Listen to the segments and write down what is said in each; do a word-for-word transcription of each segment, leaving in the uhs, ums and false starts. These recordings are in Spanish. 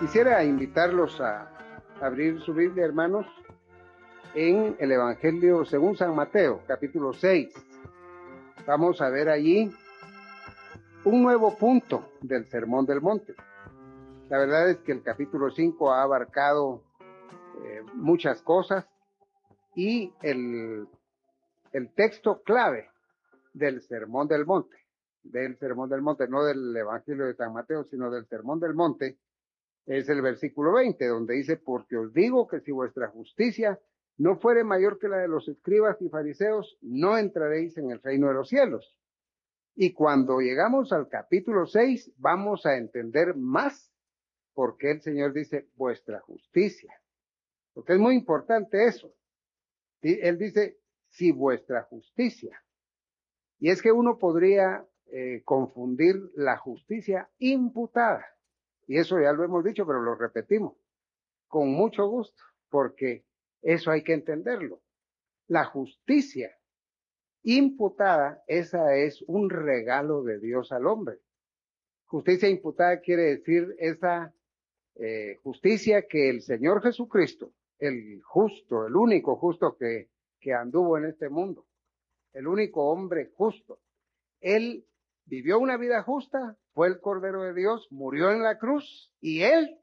Quisiera invitarlos a abrir su Biblia, hermanos, en el Evangelio según San Mateo, capítulo seis. Vamos a ver allí un nuevo punto del Sermón del Monte. La verdad es que el capítulo cinco ha abarcado eh, muchas cosas y el, el texto clave del Sermón del Monte, del Sermón del Monte, no del Evangelio de San Mateo, sino del Sermón del Monte, es el versículo veinte, donde dice: porque os digo que si vuestra justicia no fuere mayor que la de los escribas y fariseos, no entraréis en el reino de los cielos. Y cuando llegamos al capítulo seis, vamos a entender más por qué el Señor dice vuestra justicia. Porque es muy importante eso. Él dice, si vuestra justicia. Y es que uno podría eh, confundir la justicia imputada. Y eso ya lo hemos dicho, pero lo repetimos con mucho gusto, porque eso hay que entenderlo. La justicia imputada, esa es un regalo de Dios al hombre. Justicia imputada quiere decir esa eh, justicia que el Señor Jesucristo, el justo, el único justo que, que anduvo en este mundo, el único hombre justo, él vivió una vida justa, fue el Cordero de Dios, murió en la cruz y él,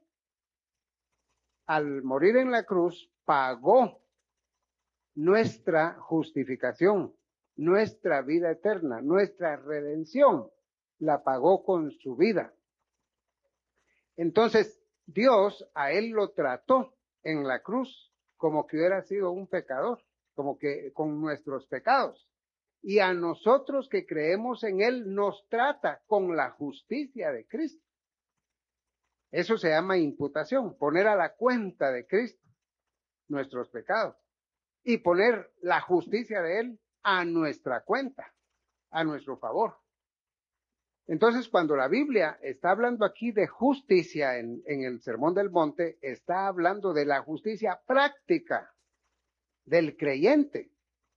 al morir en la cruz, pagó nuestra justificación, nuestra vida eterna, nuestra redención, la pagó con su vida. Entonces, Dios a él lo trató en la cruz como que hubiera sido un pecador, como que con nuestros pecados. Y a nosotros que creemos en él nos trata con la justicia de Cristo. Eso se llama imputación, poner a la cuenta de Cristo nuestros pecados y poner la justicia de él a nuestra cuenta, a nuestro favor. Entonces, cuando la Biblia está hablando aquí de justicia en, en el Sermón del Monte, está hablando de la justicia práctica del creyente.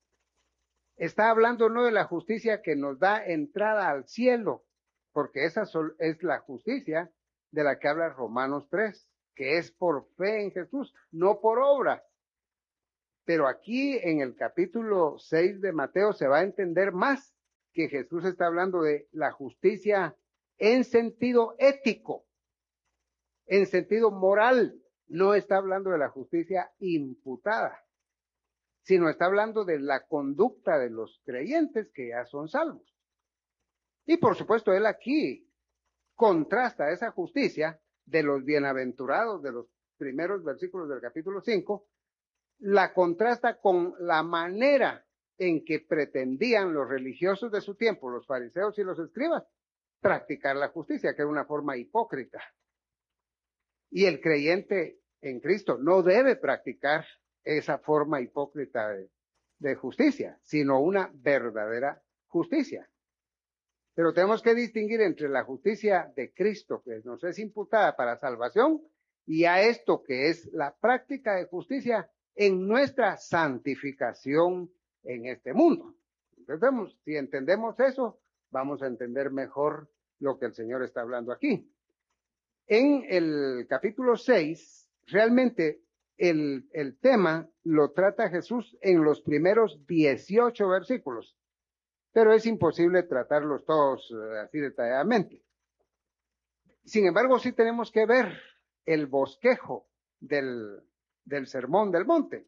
Está hablando no de la justicia que nos da entrada al cielo, porque esa es la justicia de la que habla Romanos tres, que es por fe en Jesús, no por obras. Pero aquí en el capítulo seis de Mateo se va a entender más que Jesús está hablando de la justicia en sentido ético, en sentido moral. No está hablando de la justicia imputada, sino está hablando de la conducta de los creyentes que ya son salvos. Y por supuesto, él aquí contrasta esa justicia de los bienaventurados de los primeros versículos del capítulo cinco, la contrasta con la manera en que pretendían los religiosos de su tiempo, los fariseos y los escribas, practicar la justicia, que era una forma hipócrita. Y el creyente en Cristo no debe practicar esa forma hipócrita de, de justicia, sino una verdadera justicia. Pero tenemos que distinguir entre la justicia de Cristo, que nos es imputada para salvación, y a esto que es la práctica de justicia en nuestra santificación en este mundo. Entonces, si entendemos eso, vamos a entender mejor lo que el Señor está hablando aquí. En el capítulo seis, realmente el, el tema lo trata Jesús en los primeros dieciocho versículos, pero es imposible tratarlos todos uh, así detalladamente. Sin embargo, sí tenemos que ver el bosquejo del, del Sermón del Monte.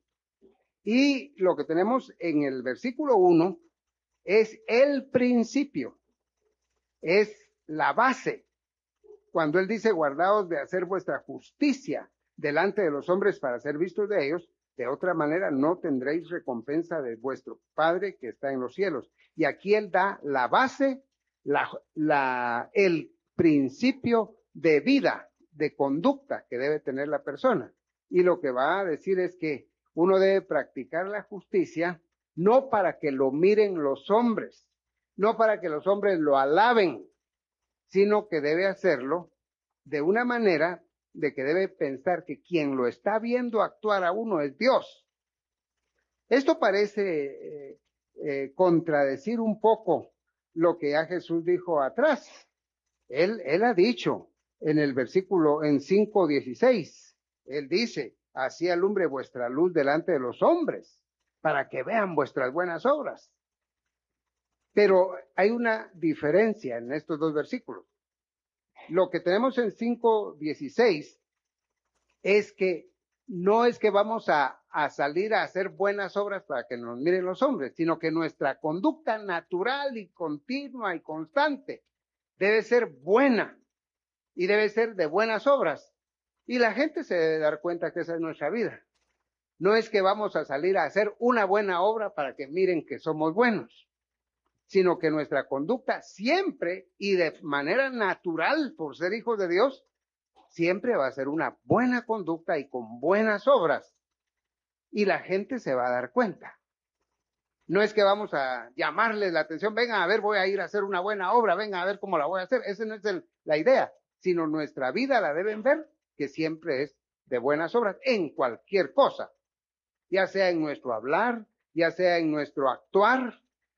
Y lo que tenemos en el versículo uno es el principio, es la base. Cuando él dice, guardaos de hacer vuestra justicia delante de los hombres para ser vistos de ellos, de otra manera no tendréis recompensa de vuestro Padre que está en los cielos. Y aquí él da la base, la, la, el principio de vida, de conducta que debe tener la persona. Y lo que va a decir es que uno debe practicar la justicia no para que lo miren los hombres, no para que los hombres lo alaben, sino que debe hacerlo de una manera de que debe pensar que quien lo está viendo actuar a uno es Dios. Esto parece eh, eh, contradecir un poco lo que ya Jesús dijo atrás. Él, él ha dicho en el versículo, en cinco dieciséis, él dice, así alumbre vuestra luz delante de los hombres, para que vean vuestras buenas obras. Pero hay una diferencia en estos dos versículos. Lo que tenemos en cinco dieciséis es que no es que vamos a, a salir a hacer buenas obras para que nos miren los hombres, sino que nuestra conducta natural y continua y constante debe ser buena y debe ser de buenas obras. Y la gente se debe dar cuenta que esa es nuestra vida. No es que vamos a salir a hacer una buena obra para que miren que somos buenos, sino que nuestra conducta siempre y de manera natural, por ser hijos de Dios, siempre va a ser una buena conducta y con buenas obras. Y la gente se va a dar cuenta. No es que vamos a llamarles la atención, vengan a ver, voy a ir a hacer una buena obra, vengan a ver cómo la voy a hacer. Esa no es el, la idea, sino nuestra vida la deben ver que siempre es de buenas obras en cualquier cosa, ya sea en nuestro hablar, ya sea en nuestro actuar,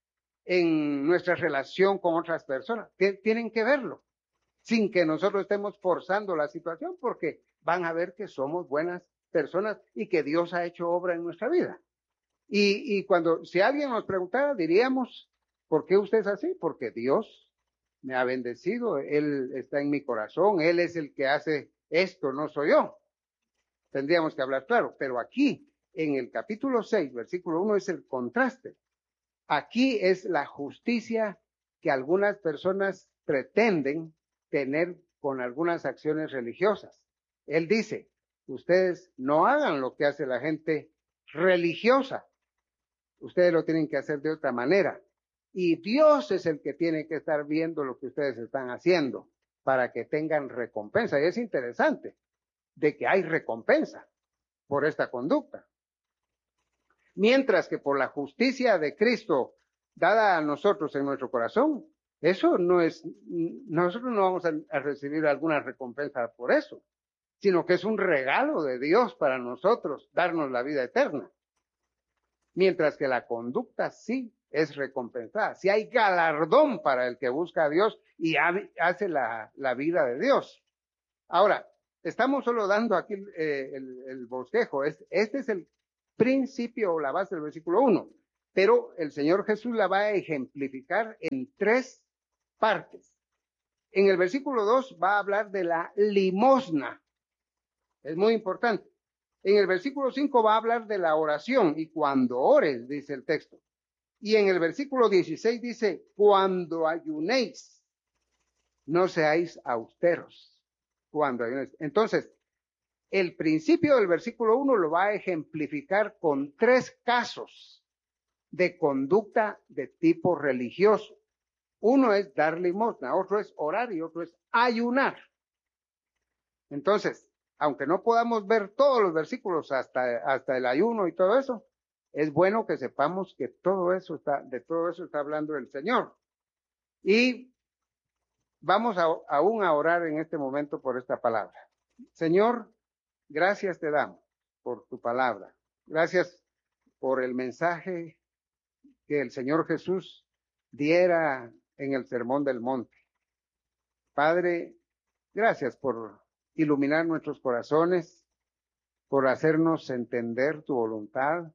en nuestra relación con otras personas. Tienen que verlo, sin que nosotros estemos forzando la situación, porque van a ver que somos buenas personas y que Dios ha hecho obra en nuestra vida. Y, y cuando, si alguien nos preguntara, diríamos, ¿por qué usted es así? Porque Dios me ha bendecido, Él está en mi corazón, Él es el que hace esto, no soy yo. Tendríamos que hablar claro, pero aquí, en el capítulo seis, versículo uno, es el contraste. Aquí es la justicia que algunas personas pretenden tener con algunas acciones religiosas. Él dice, ustedes no hagan lo que hace la gente religiosa. Ustedes lo tienen que hacer de otra manera. Y Dios es el que tiene que estar viendo lo que ustedes están haciendo para que tengan recompensa. Y es interesante de que hay recompensa por esta conducta. Mientras que por la justicia de Cristo dada a nosotros en nuestro corazón, eso no es, nosotros no vamos a, a recibir alguna recompensa por eso, sino que es un regalo de Dios para nosotros, darnos la vida eterna. Mientras que la conducta sí es recompensada, sí hay galardón para el que busca a Dios y hace la, la vida de Dios. Ahora, estamos solo dando aquí eh, el, el bosquejo, es, este es el principio o la base del versículo uno, pero el Señor Jesús la va a ejemplificar en tres partes. En el versículo dos va a hablar de la limosna, es muy importante. En el versículo cinco va a hablar de la oración, y cuando ores, dice el texto. Y en el versículo dieciséis dice, cuando ayunéis, no seáis austeros. Cuando ayunéis. Entonces, el principio del versículo uno lo va a ejemplificar con tres casos de conducta de tipo religioso. Uno es dar limosna, otro es orar y otro es ayunar. Entonces, aunque no podamos ver todos los versículos hasta, hasta el ayuno y todo eso, es bueno que sepamos que todo eso está, de todo eso está hablando el Señor. Y vamos a, aún a orar en este momento por esta palabra. Señor, gracias te damos por tu palabra. Gracias por el mensaje que el Señor Jesús diera en el Sermón del Monte. Padre, gracias por iluminar nuestros corazones, por hacernos entender tu voluntad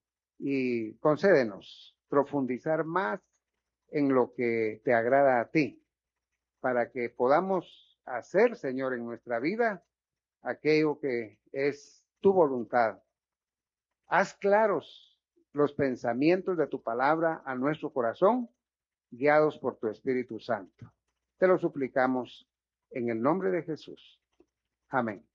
y concédenos profundizar más en lo que te agrada a ti, para que podamos hacer, Señor, en nuestra vida aquello que es tu voluntad. Haz claros los pensamientos de tu palabra a nuestro corazón, guiados por tu Espíritu Santo. Te lo suplicamos en el nombre de Jesús. Amén.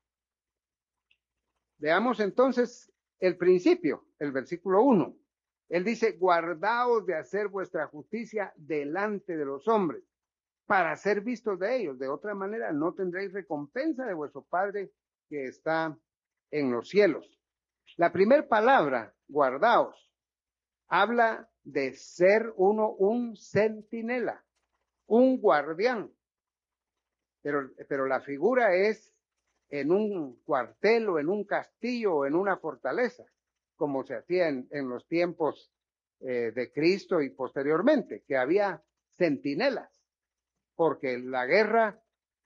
Veamos entonces el principio, el versículo uno. Él dice, guardaos de hacer vuestra justicia delante de los hombres, para ser vistos de ellos. De otra manera, no tendréis recompensa de vuestro Padre que está en los cielos. La primera palabra, guardaos, habla de ser uno un centinela, un guardián. Pero, pero la figura es en un cuartel o en un castillo o en una fortaleza, como se hacía en, en los tiempos eh, de Cristo y posteriormente, que había centinelas, porque la guerra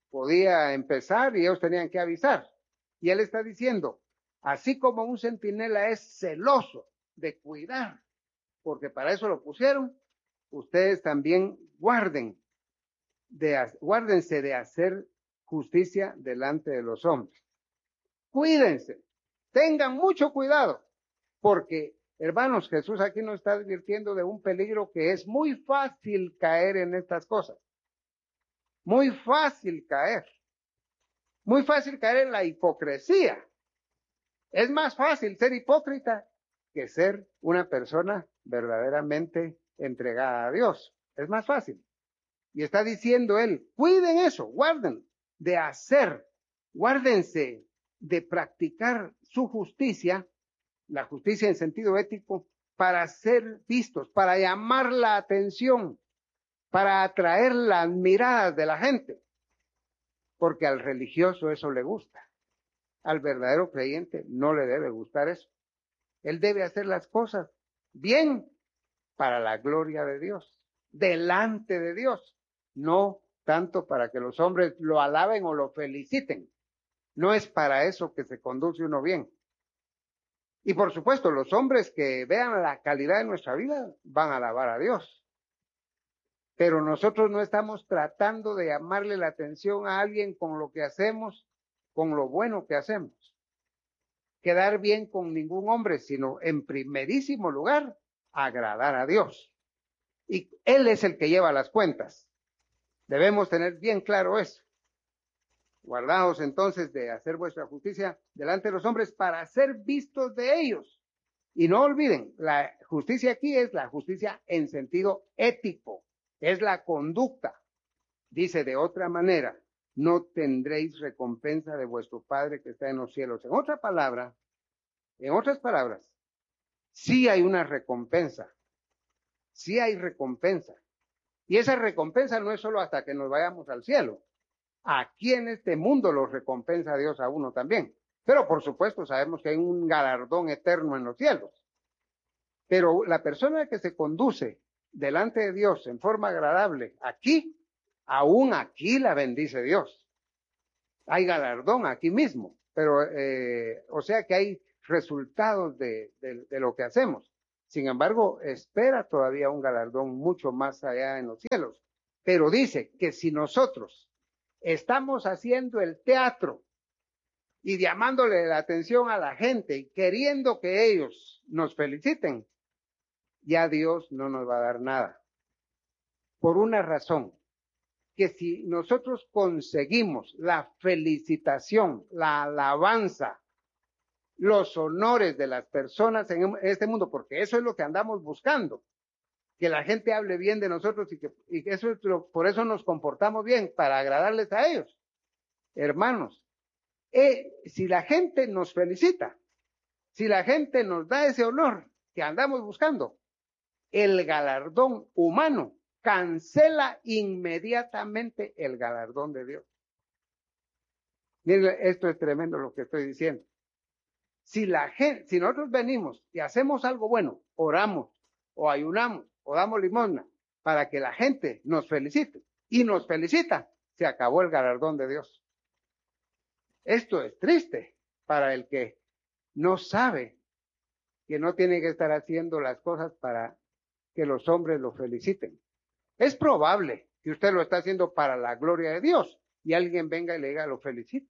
podía empezar y ellos tenían que avisar. Y él está diciendo, así como un centinela es celoso de cuidar, porque para eso lo pusieron, ustedes también guarden, de, guárdense de hacer justicia delante de los hombres. Cuídense, tengan mucho cuidado, porque, hermanos, Jesús aquí nos está advirtiendo de un peligro que es muy fácil caer en estas cosas. Muy fácil caer. Muy fácil caer en la hipocresía. Es más fácil ser hipócrita que ser una persona verdaderamente entregada a Dios. Es más fácil. Y está diciendo él, cuiden eso, guarden de hacer, guárdense de practicar su justicia, la justicia en sentido ético, para ser vistos, para llamar la atención, para atraer las miradas de la gente. Porque al religioso eso le gusta. Al verdadero creyente no le debe gustar eso. Él debe hacer las cosas bien para la gloria de Dios, delante de Dios, no tanto para que los hombres lo alaben o lo feliciten. No es para eso que se conduce uno bien. Y por supuesto, los hombres que vean la calidad de nuestra vida van a alabar a Dios. Pero nosotros no estamos tratando de llamarle la atención a alguien con lo que hacemos, con lo bueno que hacemos. Quedar bien con ningún hombre, sino en primerísimo lugar, agradar a Dios. Y Él es el que lleva las cuentas. Debemos tener bien claro eso. Guardaos entonces de hacer vuestra justicia delante de los hombres para ser vistos de ellos. Y no olviden, la justicia aquí es la justicia en sentido ético. Es la conducta. Dice de otra manera, no tendréis recompensa de vuestro Padre que está en los cielos. En otra palabra, en otras palabras, sí hay una recompensa. Sí hay recompensa. Y esa recompensa no es solo hasta que nos vayamos al cielo. Aquí en este mundo los recompensa Dios a uno también. Pero por supuesto sabemos que hay un galardón eterno en los cielos. Pero la persona que se conduce delante de Dios en forma agradable, aquí, aún aquí la bendice Dios. Hay galardón aquí mismo, pero eh, o sea que hay resultados de, de, de lo que hacemos. Sin embargo, espera todavía un galardón mucho más allá en los cielos. Pero dice que si nosotros estamos haciendo el teatro y llamándole la atención a la gente y queriendo que ellos nos feliciten, ya Dios no nos va a dar nada. Por una razón, que si nosotros conseguimos la felicitación, la alabanza, los honores de las personas en este mundo, porque eso es lo que andamos buscando, que la gente hable bien de nosotros y que, y que eso es lo, por eso nos comportamos bien, para agradarles a ellos. Hermanos, eh, si la gente nos felicita, si la gente nos da ese honor que andamos buscando, el galardón humano cancela inmediatamente el galardón de Dios. Miren, esto es tremendo lo que estoy diciendo. Si la gente, si nosotros venimos y hacemos algo bueno, oramos o ayunamos o damos limosna para que la gente nos felicite y nos felicita, se acabó el galardón de Dios. Esto es triste para el que no sabe que no tiene que estar haciendo las cosas para que los hombres lo feliciten. Es probable que usted lo está haciendo para la gloria de Dios y alguien venga y le diga, lo felicito.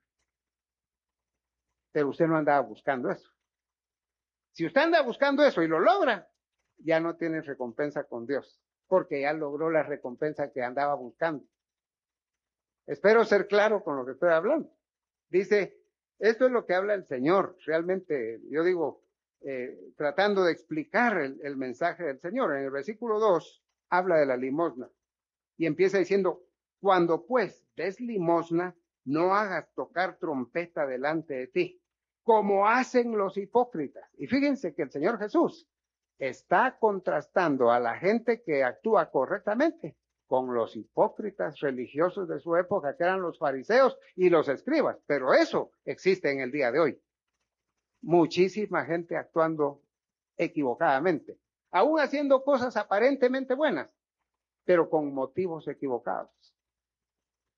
Pero usted no andaba buscando eso. Si usted anda buscando eso y lo logra, ya no tiene recompensa con Dios, porque ya logró la recompensa que andaba buscando. Espero ser claro con lo que estoy hablando. Dice, esto es lo que habla el Señor. Realmente, yo digo, eh, tratando de explicar el, el mensaje del Señor. En el versículo dos, habla de la limosna. Y empieza diciendo, cuando pues des limosna, no hagas tocar trompeta delante de ti, como hacen los hipócritas. Y fíjense que el Señor Jesús está contrastando a la gente que actúa correctamente con los hipócritas religiosos de su época, que eran los fariseos y los escribas. Pero eso existe en el día de hoy. Muchísima gente actuando equivocadamente, aún haciendo cosas aparentemente buenas, pero con motivos equivocados.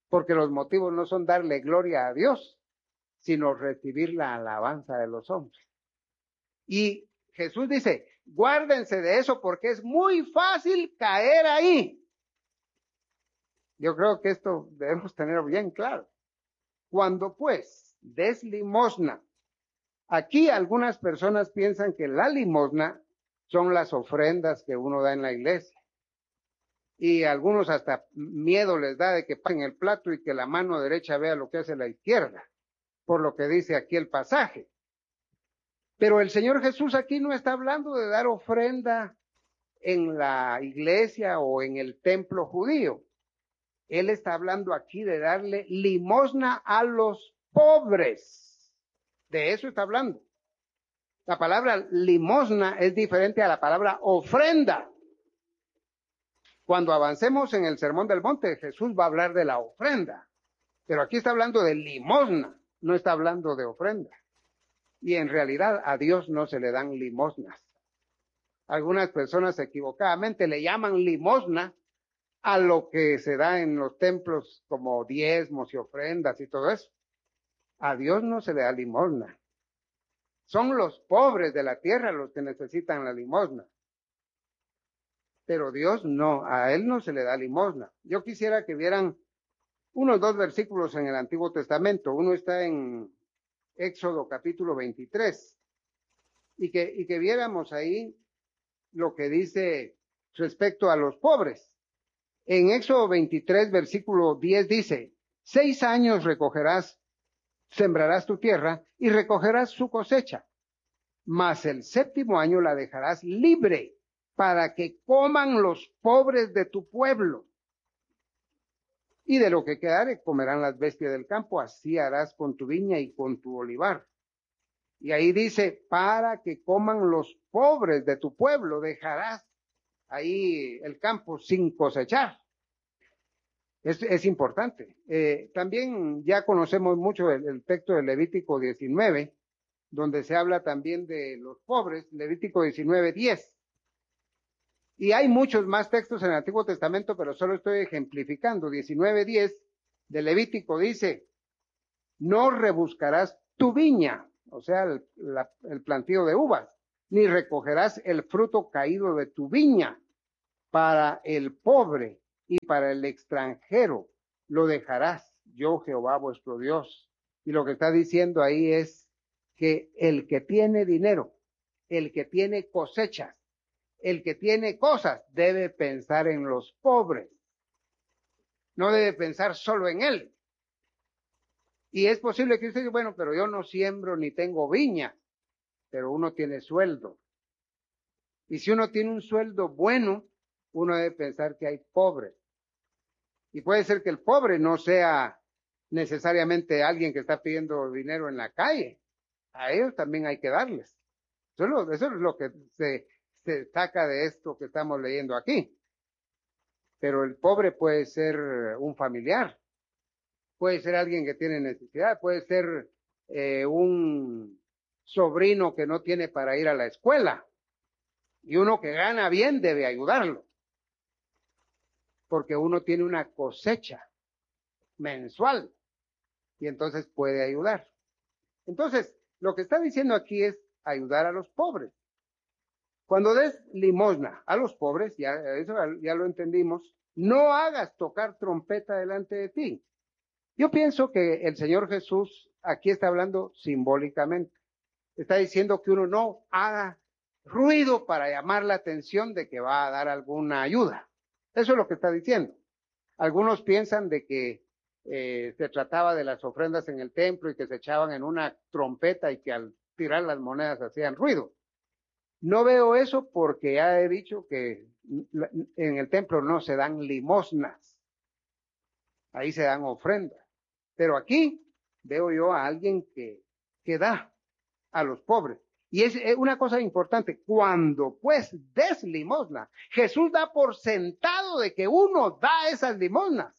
porque los motivos no son darle gloria a Dios, sino recibir la alabanza de los hombres. Y Jesús dice, guárdense de eso porque es muy fácil caer ahí. Yo creo que esto debemos tener bien claro. Cuando pues des limosna, aquí algunas personas piensan que la limosna son las ofrendas que uno da en la iglesia. Y a algunos hasta miedo les da de que paguen el plato y que la mano derecha vea lo que hace la izquierda, por lo que dice aquí el pasaje. Pero el Señor Jesús aquí no está hablando de dar ofrenda en la iglesia o en el templo judío. Él está hablando aquí de darle limosna a los pobres. De eso está hablando. La palabra limosna es diferente a la palabra ofrenda. Cuando avancemos en el Sermón del Monte, Jesús va a hablar de la ofrenda. Pero aquí está hablando de limosna, no está hablando de ofrenda. Y en realidad a Dios no se le dan limosnas. Algunas personas equivocadamente le llaman limosna a lo que se da en los templos como diezmos y ofrendas y todo eso. A Dios no se le da limosna. Son los pobres de la tierra los que necesitan la limosna. Pero Dios no, a Él no se le da limosna. Yo quisiera que vieran unos dos versículos en el Antiguo Testamento. Uno está en Éxodo capítulo veintitrés. Y que, y que viéramos ahí lo que dice respecto a los pobres. En Éxodo veintitrés, versículo diez dice, seis años recogerás, sembrarás tu tierra y recogerás su cosecha, mas el séptimo año la dejarás libre para que coman los pobres de tu pueblo. Y de lo que quedare comerán las bestias del campo, así harás con tu viña y con tu olivar. Y ahí dice, para que coman los pobres de tu pueblo, dejarás ahí el campo sin cosechar. Es, es importante. Eh, también ya conocemos mucho el, el texto de Levítico diecinueve, donde se habla también de los pobres, Levítico diecinueve diez. Y hay muchos más textos en el Antiguo Testamento, pero solo estoy ejemplificando. diecinueve diez de Levítico dice, no rebuscarás tu viña, o sea, el, la, el plantío de uvas, ni recogerás el fruto caído de tu viña. Para el pobre y para el extranjero lo dejarás, yo Jehová vuestro Dios. Y lo que está diciendo ahí es que el que tiene dinero, el que tiene cosechas, el que tiene cosas, debe pensar en los pobres. No debe pensar solo en él. Y es posible que usted diga, bueno, pero yo no siembro ni tengo viña, pero uno tiene sueldo. Y si uno tiene un sueldo bueno, uno debe pensar que hay pobres. Y puede ser que el pobre no sea necesariamente alguien que está pidiendo dinero en la calle. A ellos también hay que darles. Eso es lo, eso es lo que se, se saca de esto que estamos leyendo aquí. Pero el pobre puede ser un familiar, puede ser alguien que tiene necesidad, puede ser eh, un sobrino que no tiene para ir a la escuela. Y uno que gana bien debe ayudarlo. Porque uno tiene una cosecha mensual y entonces puede ayudar. Entonces, lo que está diciendo aquí es ayudar a los pobres. Cuando des limosna a los pobres, ya, eso ya lo entendimos, no hagas tocar trompeta delante de ti. Yo pienso que el Señor Jesús aquí está hablando simbólicamente. Está diciendo que uno no haga ruido para llamar la atención de que va a dar alguna ayuda. Eso es lo que está diciendo. Algunos piensan de que eh, se trataba de las ofrendas en el templo y que se echaban en una trompeta y que al tirar las monedas hacían ruido. No veo eso porque ya he dicho que en el templo no se dan limosnas. Ahí se dan ofrendas. Pero aquí veo yo a alguien que, que da a los pobres. Y es una cosa importante, cuando pues des limosna, Jesús da por sentado de que uno da esas limosnas.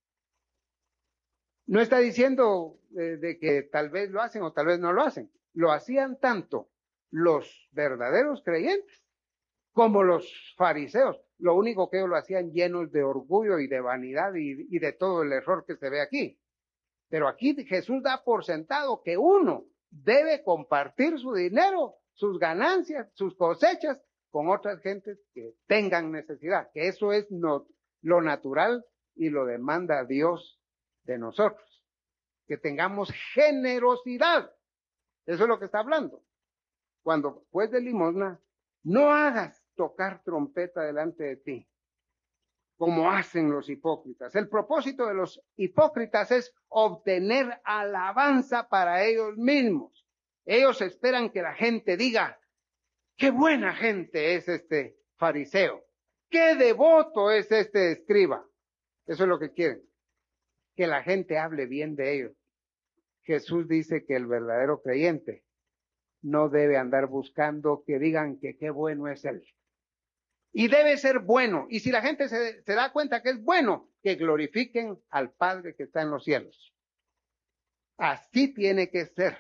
No está diciendo de, de que tal vez lo hacen o tal vez no lo hacen. Lo hacían tanto los verdaderos creyentes como los fariseos. Lo único que ellos lo hacían llenos de orgullo y de vanidad y, y de todo el error que se ve aquí. Pero aquí Jesús da por sentado que uno debe compartir su dinero, sus ganancias, sus cosechas con otras gentes que tengan necesidad, que eso es no, lo natural y lo demanda Dios de nosotros, que tengamos generosidad. Eso es lo que está hablando. Cuando pues de limosna, no hagas tocar trompeta delante de ti, como hacen los hipócritas. El propósito de los hipócritas es obtener alabanza para ellos mismos. Ellos esperan que la gente diga, qué buena gente es este fariseo, qué devoto es este escriba. Eso es lo que quieren, que la gente hable bien de ellos. Jesús dice que el verdadero creyente no debe andar buscando que digan que qué bueno es él. Y debe ser bueno. Y si la gente se, se da cuenta que es bueno, que glorifiquen al Padre que está en los cielos. Así tiene que ser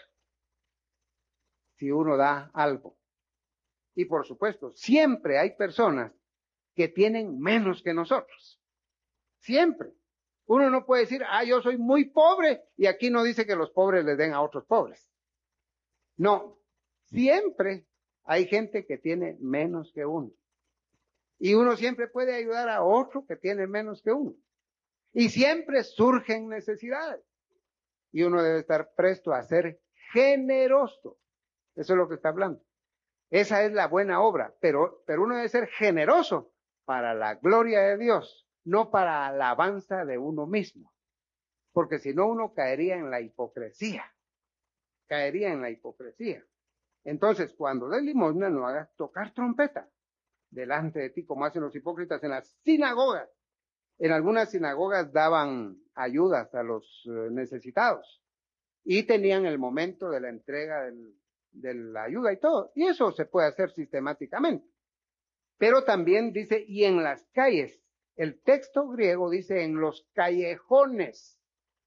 si uno da algo. Y por supuesto, siempre hay personas que tienen menos que nosotros. Siempre. Uno no puede decir, ah, yo soy muy pobre, y aquí no dice que los pobres les den a otros pobres. No, siempre hay gente que tiene menos que uno. Y uno siempre puede ayudar a otro que tiene menos que uno. Y siempre surgen necesidades. Y uno debe estar presto a ser generoso. Eso es lo que está hablando. Esa es la buena obra. Pero, pero uno debe ser generoso para la gloria de Dios, no para alabanza de uno mismo. Porque si no, uno caería en la hipocresía. Caería en la hipocresía. Entonces, cuando des limosna, no hagas tocar trompeta delante de ti, como hacen los hipócritas en las sinagogas. En algunas sinagogas daban ayudas a los uh, necesitados y tenían el momento de la entrega del, de la ayuda y todo. Y eso se puede hacer sistemáticamente. Pero también dice, y en las calles. El texto griego dice en los callejones.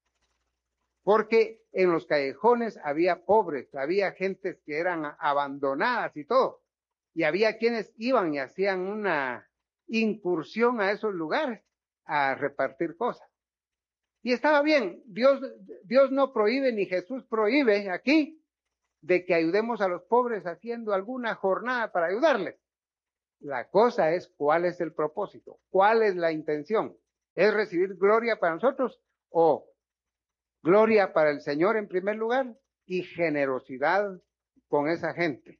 Porque en los callejones había pobres, había gentes que eran abandonadas y todo. Y había quienes iban y hacían una incursión a esos lugares a repartir cosas. Y estaba bien, Dios, Dios no prohíbe ni Jesús prohíbe aquí de que ayudemos a los pobres haciendo alguna jornada para ayudarles. La cosa es cuál es el propósito, cuál es la intención. ¿Es recibir gloria para nosotros o gloria para el Señor en primer lugar y generosidad con esa gente?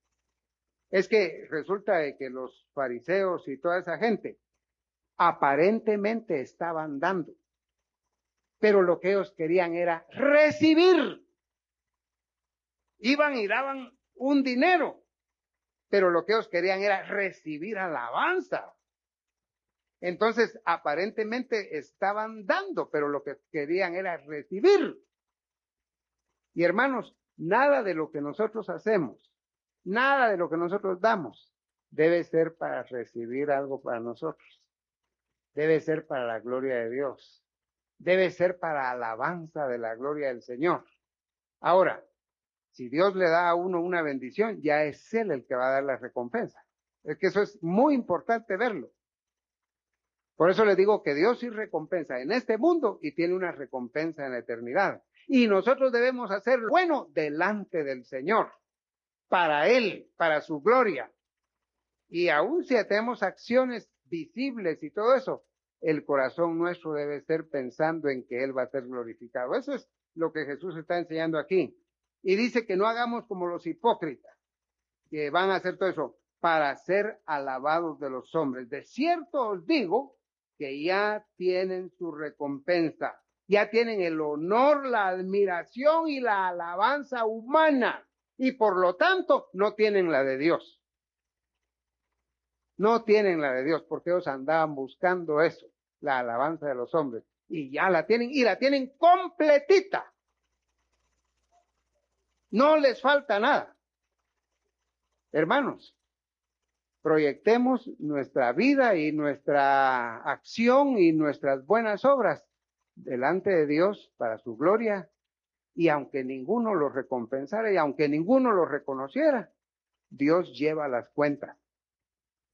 Es que resulta de que los fariseos y toda esa gente aparentemente estaban dando, pero lo que ellos querían era recibir. Iban y daban un dinero, pero lo que ellos querían era recibir alabanza. Entonces, aparentemente estaban dando, pero lo que querían era recibir. Y hermanos, nada de lo que nosotros hacemos, nada de lo que nosotros damos, debe ser para recibir algo para nosotros. Debe ser para la gloria de Dios. Debe ser para alabanza de la gloria del Señor. Ahora, si Dios le da a uno una bendición, ya es Él el que va a dar la recompensa. Es que eso es muy importante verlo. Por eso les digo que Dios sí recompensa en este mundo y tiene una recompensa en la eternidad. Y nosotros debemos hacer lo bueno delante del Señor, para Él, para su gloria. Y aun si tenemos acciones visibles y todo eso, el corazón nuestro debe estar pensando en que Él va a ser glorificado. Eso es lo que Jesús está enseñando aquí. Y dice que no hagamos como los hipócritas, que van a hacer todo eso para ser alabados de los hombres. De cierto os digo que ya tienen su recompensa, ya tienen el honor, la admiración y la alabanza humana, y por lo tanto no tienen la de Dios. No tienen la de Dios, porque ellos andaban buscando eso, la alabanza de los hombres, y ya la tienen, y la tienen completita. No les falta nada. Hermanos, proyectemos nuestra vida y nuestra acción y nuestras buenas obras delante de Dios para su gloria, y aunque ninguno lo recompensara y aunque ninguno lo reconociera, Dios lleva las cuentas.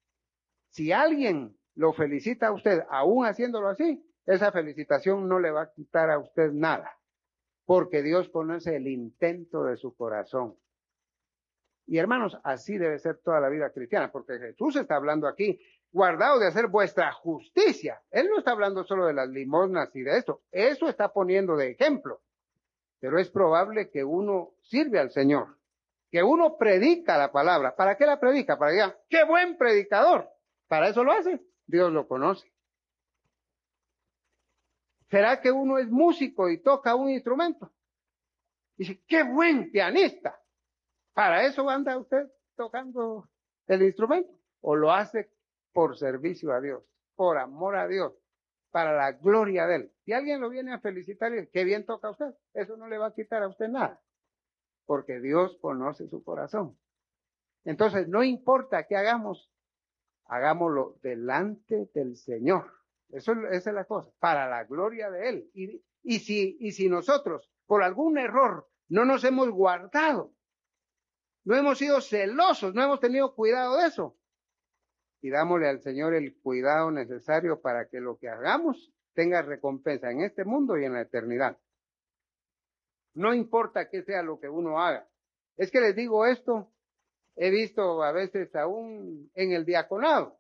Si alguien lo felicita a usted, aún haciéndolo así, esa felicitación no le va a quitar a usted nada, porque Dios conoce el intento de su corazón. Y hermanos, así debe ser toda la vida cristiana, porque Jesús está hablando aquí, guardaos de hacer vuestra justicia. Él no está hablando solo de las limosnas y de esto, eso está poniendo de ejemplo. Pero es probable que uno sirve al Señor, que uno predica la palabra. ¿Para qué la predica? Para que digan, ¡qué buen predicador! Para eso lo hace, Dios lo conoce. ¿Será que uno es músico y toca un instrumento? Dice, ¡qué buen pianista! ¿Para eso anda usted tocando el instrumento? ¿O lo hace por servicio a Dios, por amor a Dios, para la gloria de Él? Si alguien lo viene a felicitar y dice, qué bien toca usted, eso no le va a quitar a usted nada, porque Dios conoce su corazón. Entonces, no importa qué hagamos, hagámoslo delante del Señor. Eso, esa es la cosa, para la gloria de Él. Y, y, si, y si nosotros, por algún error, no nos hemos guardado, no hemos sido celosos, no hemos tenido cuidado de eso, pidámosle al Señor el cuidado necesario para que lo que hagamos tenga recompensa en este mundo y en la eternidad. No importa qué sea lo que uno haga. Es que les digo esto, he visto a veces aún en el diaconado,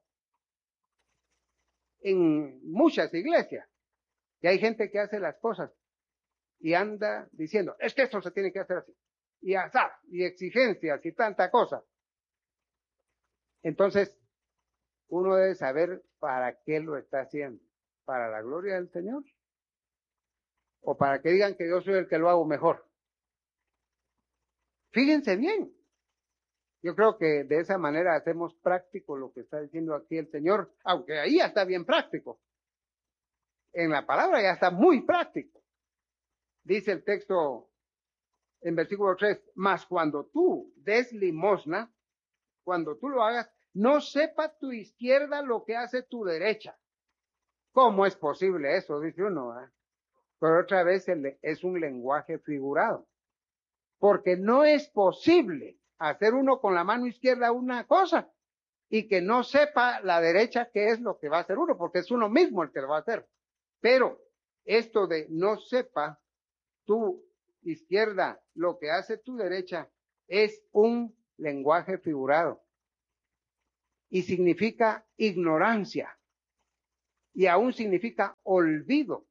en muchas iglesias, que hay gente que hace las cosas y anda diciendo, es que esto se tiene que hacer así, y azar, y exigencias, y tanta cosa. Entonces, uno debe saber para qué lo está haciendo, para la gloria del Señor, o para que digan que yo soy el que lo hago mejor. Fíjense bien. Yo creo que de esa manera hacemos práctico lo que está diciendo aquí el Señor, aunque ahí ya está bien práctico. En la palabra ya está muy práctico. Dice el texto en versículo tres, mas cuando tú des limosna, cuando tú lo hagas, no sepa tu izquierda lo que hace tu derecha. ¿Cómo es posible eso? Dice uno. ¿eh? Pero otra vez es un lenguaje figurado. Porque no es posible hacer uno con la mano izquierda una cosa y que no sepa la derecha qué es lo que va a hacer uno, porque es uno mismo el que lo va a hacer. Pero esto de no sepa tu izquierda lo que hace tu derecha es un lenguaje figurado y significa ignorancia y aún significa olvido.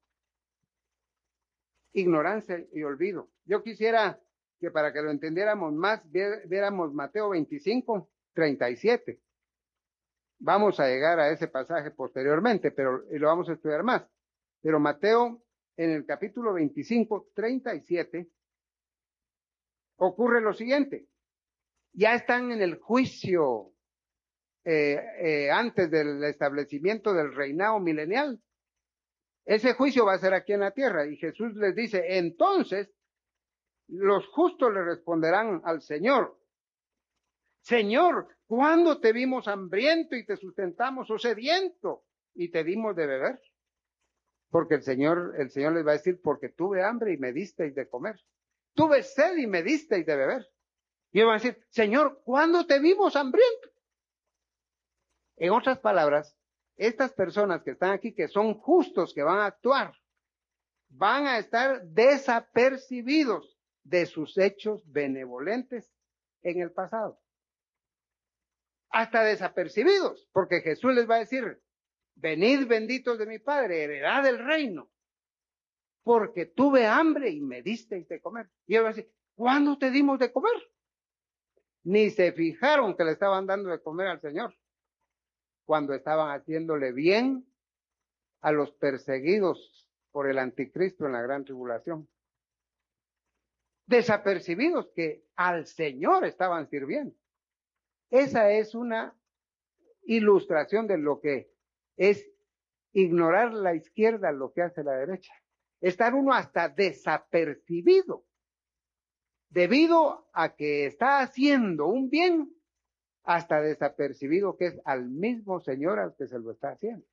Ignorancia y olvido. Yo quisiera que para que lo entendiéramos más, viéramos Mateo veinticinco, treinta y siete. Vamos a llegar a ese pasaje posteriormente, pero lo vamos a estudiar más. Pero Mateo, en el capítulo veinticinco, treinta y siete, ocurre lo siguiente. Ya están en el juicio eh, eh, antes del establecimiento del reinado milenial. Ese juicio va a ser aquí en la tierra. Y Jesús les dice, entonces, los justos le responderán al Señor, Señor, ¿cuándo te vimos hambriento y te sustentamos o sediento y te dimos de beber? Porque el Señor, el Señor les va a decir, porque tuve hambre y me disteis de comer. Tuve sed y me disteis de beber. Y ellos van a decir, Señor, ¿cuándo te vimos hambriento? En otras palabras, estas personas que están aquí, que son justos, que van a actuar, van a estar desapercibidos de sus hechos benevolentes en el pasado. Hasta desapercibidos, porque Jesús les va a decir, venid benditos de mi Padre, heredad el reino, porque tuve hambre y me disteis de comer. Y él va a decir, ¿cuándo te dimos de comer? Ni se fijaron que le estaban dando de comer al Señor, cuando estaban haciéndole bien a los perseguidos por el anticristo en la gran tribulación. Desapercibidos que al Señor estaban sirviendo. Esa es una ilustración de lo que es ignorar la izquierda lo que hace la derecha. Estar uno hasta desapercibido debido a que está haciendo un bien, hasta desapercibido que es al mismo Señor al que se lo está haciendo.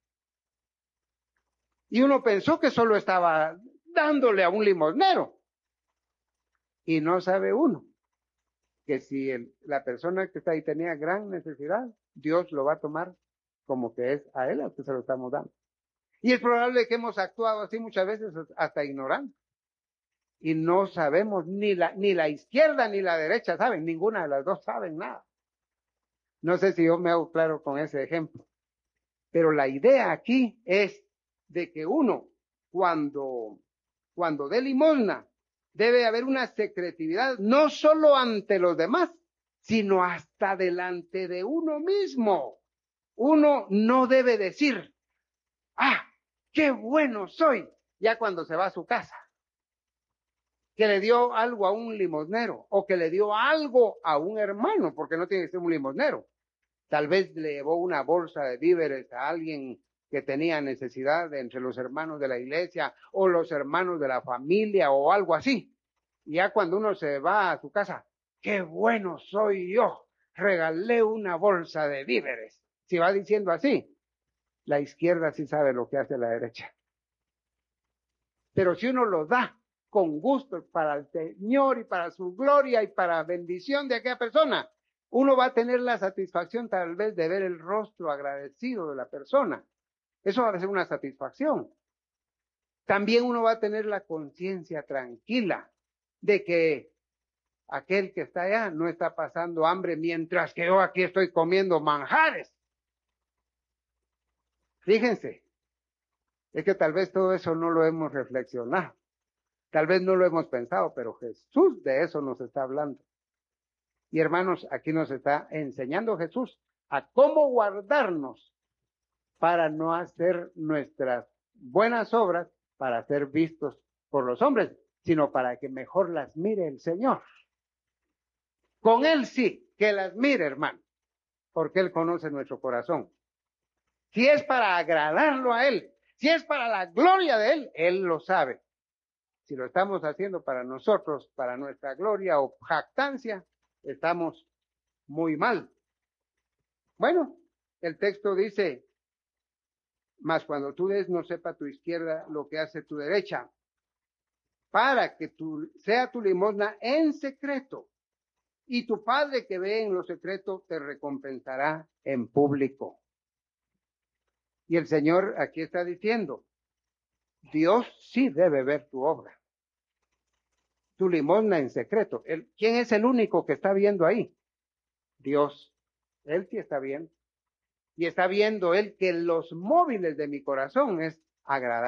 Y uno pensó que solo estaba dándole a un limosnero. Y no sabe uno que si el, la persona que está ahí tenía gran necesidad, Dios lo va a tomar como que es a Él al que se lo estamos dando. Y es probable que hemos actuado así muchas veces hasta ignorando. Y no sabemos ni la, ni la izquierda ni la derecha saben, ninguna de las dos saben nada. No sé si yo me hago claro con ese ejemplo. Pero la idea aquí es de que uno, cuando, cuando dé limosna, debe haber una secretividad, no solo ante los demás, sino hasta delante de uno mismo. Uno no debe decir, ah, qué bueno soy, ya cuando se va a su casa, que le dio algo a un limosnero o que le dio algo a un hermano, porque no tiene que ser un limosnero. Tal vez le llevó una bolsa de víveres a alguien que tenía necesidad de entre los hermanos de la iglesia o los hermanos de la familia o algo así. Y ya cuando uno se va a su casa, qué bueno soy yo, regalé una bolsa de víveres. Si va diciendo así, la izquierda sí sabe lo que hace la derecha. Pero si uno lo da con gusto para el Señor y para su gloria y para bendición de aquella persona, uno va a tener la satisfacción tal vez de ver el rostro agradecido de la persona. Eso va a ser una satisfacción. También uno va a tener la conciencia tranquila de que aquel que está allá no está pasando hambre mientras que yo aquí estoy comiendo manjares. Fíjense, es que tal vez todo eso no lo hemos reflexionado. Tal vez no lo hemos pensado, pero Jesús de eso nos está hablando. Y hermanos, aquí nos está enseñando Jesús a cómo guardarnos para no hacer nuestras buenas obras para ser vistos por los hombres, sino para que mejor las mire el Señor. Con Él sí, que las mire, hermano, porque Él conoce nuestro corazón. Si es para agradarlo a Él, si es para la gloria de Él, Él lo sabe. Si lo estamos haciendo para nosotros, para nuestra gloria o jactancia, estamos muy mal. Bueno, el texto dice, mas cuando tú des, no sepa tu izquierda lo que hace tu derecha, para que tu, sea tu limosna en secreto, y tu Padre que ve en lo secreto te recompensará en público. Y el Señor aquí está diciendo, Dios sí debe ver tu obra, tu limosna en secreto. Él, ¿quién es el único que está viendo ahí? Dios. Él sí está viendo. Y está viendo Él que los móviles de mi corazón es agradable.